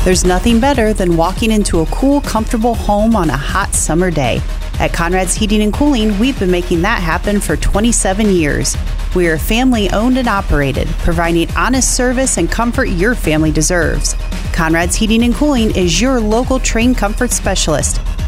There's nothing better than walking into a cool, comfortable home on a hot summer day. At Conrad's Heating and Cooling, we've been making that happen for 27 years. We are family owned and operated, providing honest service and comfort your family deserves. Conrad's Heating and Cooling is your local trained comfort specialist.